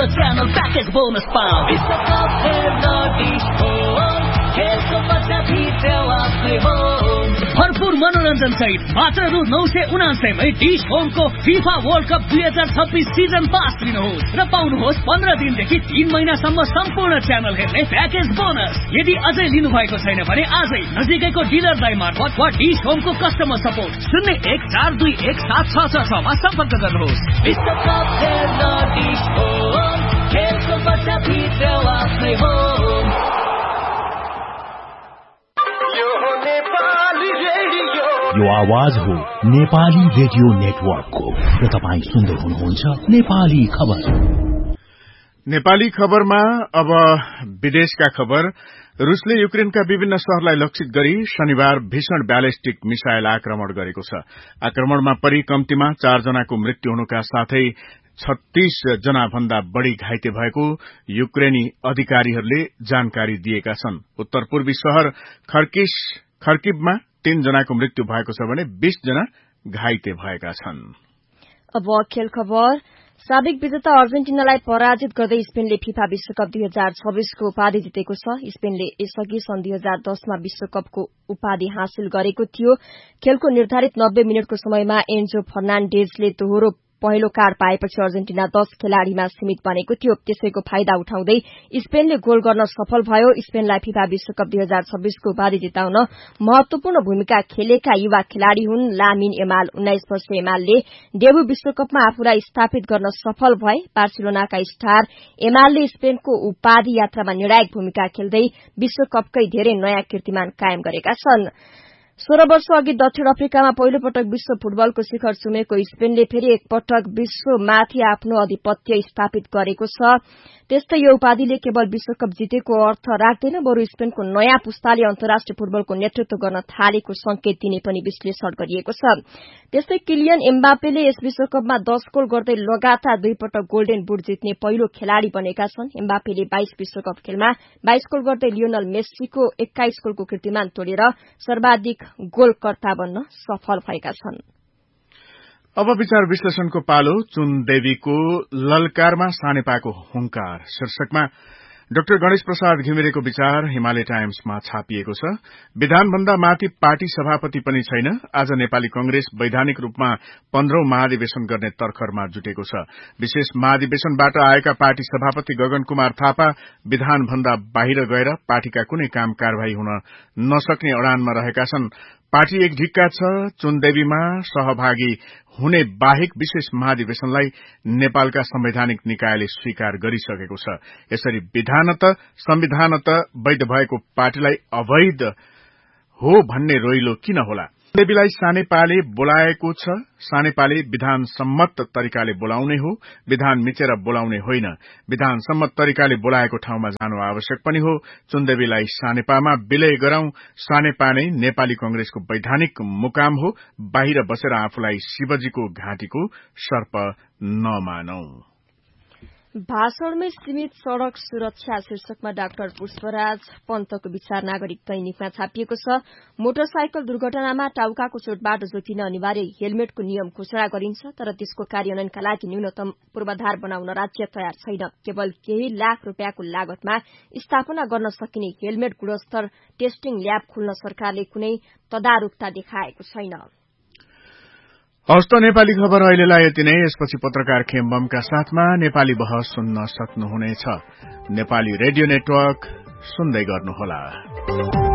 the channel package bonus पाऊ विश्वकप हेर्न डिश होम खेलको मजा भित्र आफ्नै होम भरपूर मनोरञ्जन सहित मात्र रु 979 मै dish होमको FIFA world cup 2026 season pass लिनुहोस् र पाउनुहोस् 15 दिनदेखि 3 महिनासम्म सम्पूर्ण च्यानल हेर्ने प्याकेज बोनस। यदि अझै लिनु भएको छैन भने आजै नजिकैको डिलरलाई मार्फत वा डिश होमको कस्टमर सपोर्ट 01421766 मा सम्पर्क गर्नुहोस्। विश्वकप हेर्न डिश होम खेलको मजा भित्र आफ्नै होम। यो आवाज हो नेपाली रेडियो नेटवर्कको र तपाईं सुन्दै हुनुहुन्छ नेपाली खबर। नेपाली खबरमा अब विदेशका खबर। रुसले युक्रेनका विभिन्न शहरलाई लक्षित गरी शनिबार भीषण ब्यालिस्टिक मिसाइल आक्रमण गरेको छ। आक्रमणमा परि कम्तीमा 4 जनाको मृत्यु हुनुका साथै 36 जना भन्दा बढ़ी घाइते भएको युक्रेनी अधिकारीहरूले जानकारी दिएका छन्। उत्तर पूर्वी शहर खर्किभमा 3 जनाको मृत्यु भएको छ भने 20 जना घाइते भएका छन्। अब खेल खबर। साबिक विजेता अर्जेन्टिनालाई पराजित गर्दै स्पेनले फिफा विश्वकप 2026 को उपाधि जितेको छ। स्पेनले यसअघि सन् 2010 मा विश्वकपको उपाधि हासिल गरेको थियो। खेलको निर्धारित 90 मिनटको समयमा एन्जो फर्नान्डेजले दोहोरो पहिलो कार्ड पाएपछि अर्जेन्टिना 10 खेलाड़ीमा सीमित बनेको थियो। त्यसैको फाइदा उठाउँदै स्पेनले गोल गर्न सफल भयो। स्पेनलाई फिफा विश्वकप 2026 को उपाधि जिताउन महत्वपूर्ण भूमिका खेलेका युवा खेलाड़ी हुन् लामिन यमाल। 19 वर्षीय यमालले डेब्यू विश्वकपमा आफूलाई स्थापित गर्न सफल भए। बार्सिलोनाका स्टार यमालले स्पेनको उपाधि यात्रामा निर्णायक भूमिका खेल्दै विश्वकपकै धेरै नयाँ कीर्तिमान कायम गरेका छन्। 16 वर्ष अघि दक्षिण अफ्रिकामा पहिलो पटक विश्व फुटबलको शिखर छुमेको स्पेनले फेरि एकपटक विश्वमाथि आफ्नो आधिपत्य स्थापित गरेको छ। त्यस्तै यो उपाधिले केवल विश्वकप जितेको अर्थ राख्दैन, बरु स्पेनको नयाँ पुस्ताले अन्तर्राष्ट्रिय फुटबलको नेतृत्व गर्न थालेको संकेत दिने पनि विश्लेषण गरिएको छ। त्यस्तै किलियन एम्बापेले यस विश्वकपमा 10 गोल गर्दै लगातार 2 पटक गोल्डन बुट जित्ने पहिलो खेलाड़ी बनेका छन्। एम्बापेले 22 विश्वकप खेलमा 22 गोल गर्दै लियोनल मेस्सीको 21 गोलको कीर्तिमान तोडेर सर्वाधिक गोलकर्ता बन्न सफल भएका छन्। अब विचार विश्लेषणको पालो। चुन देवीको ललकारमा सानेपाको हुंकार शीर्षकमा डाक्टर गणेश प्रसाद घिमिरेको विचार हिमालय टाइम्समा छापिएको छ। विधानभन्दा माथि पार्टी सभापति पनि छैन। आज नेपाली कंग्रेस वैधानिक रूपमा 15औं महाधिवेशन गर्ने तर्खरमा जुटेको छ। विशेष महाधिवेशनबाट आएका पार्टी सभापति गगन कुमार थापा विधानभन्दा बाहिर गएर पार्टीका कुनै काम कारवाही हुन नसक्ने अडानमा रहेका छन्। पार्टी एक ढिक्का छ। चुनदेवीमा सहभागी हुने बाहेक विशेष महाधिवेशनलाई नेपालका संवैधानिक निकायले स्वीकार गरिसकेको छ। यसरी विधानत संविधानत वैध भएको पार्टीलाई अवैध हो भन्ने रोइलो किन होला? देवीलाई सानेपाले बोलाएको छ। सानेपाले विधान सम्मत तरिकाले बोलाउने हो, विधान मिचेर बोलाउने होइन। विधान सम्मत तरिकाले बोलाएको ठाउँमा जानु आवश्यक पनि हो। चुनदेवीलाई सानेपामा विलय गराउँ। सानेपा नै नेपाली कंग्रेसको वैधानिक मुकाम हो। बाहिर बसेर आफूलाई शिवजीको घाँटीको सर्प नमानौ। भाषणमै सीमित सड़क सुरक्षा शीर्षकमा डाक्टर पुष्पराज पन्तको विचार नागरिक दैनिकमा छापिएको छ। मोटरसाइकल दुर्घटनामा टाउकाको चोटबाट जोतिन अनिवार्य हेलमेटको नियम घोषणा गरिन्छ, तर त्यसको कार्यान्वयनका लागि न्यूनतम पूर्वाधार बनाउन राज्य तयार छैन। केवल केही लाख रूपियाँको लागतमा स्थापना गर्न सकिने हेलमेट गुणस्तर टेस्टिङ ल्याब खोल्न सरकारले कुनै तदारुकता देखाएको छैन। हस्त नेपाली खबर अहिलेलाई यति नै। यसपछि पत्रकार खेम्बमका साथमा नेपाली बहस सुन्न सक्नुहुनेछ। नेपाली रेडियो नेटवर्क सुन्दै गर्नुहोला।